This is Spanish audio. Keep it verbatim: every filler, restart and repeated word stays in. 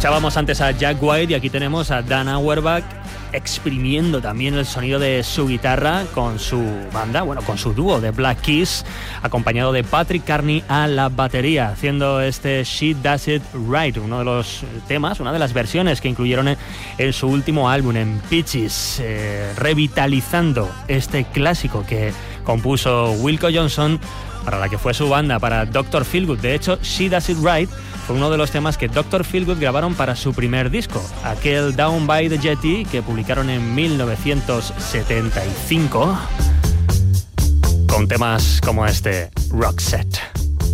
Escuchábamos antes a Jack White y aquí tenemos a Dan Auerbach exprimiendo también el sonido de su guitarra con su banda, bueno, con su dúo de Black Keys, acompañado de Patrick Carney a la batería, haciendo este She Does It Right, uno de los temas, una de las versiones que incluyeron en, en su último álbum, en Peaches, eh, revitalizando este clásico que compuso Wilco Johnson para la que fue su banda, para doctor Feelgood. De hecho, She Does It Right fue uno de los temas que doctor Feelgood grabaron para su primer disco, aquel Down by the Jetty que publicaron en mil novecientos setenta y cinco, con temas como este, Roxette.